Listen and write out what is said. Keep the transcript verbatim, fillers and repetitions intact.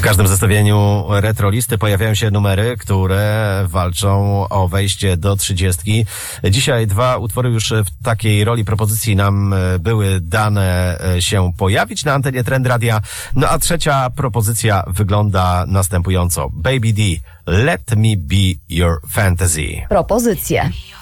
każdym zestawieniu retrolisty pojawiają się numery, które walczą o wejście do trzydziestki. Dzisiaj dwa utwory już w takiej roli propozycji nam były dane się pojawić na antenie Trend Radia. No a trzecia propozycja wygląda następująco. Baby D, Let Me Be Your Fantasy. Propozycje.